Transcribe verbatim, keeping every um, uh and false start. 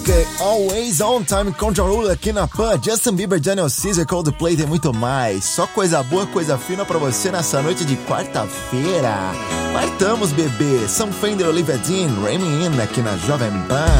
Ok, Always On Time Control aqui na Pan. Justin Bieber, Daniel Caesar, Coldplay, tem muito mais. Só coisa boa, coisa fina pra você nessa noite de quarta-feira. Partamos, bebê. Sam Fender, Olivia Dean, Raymond In aqui na Jovem Pan.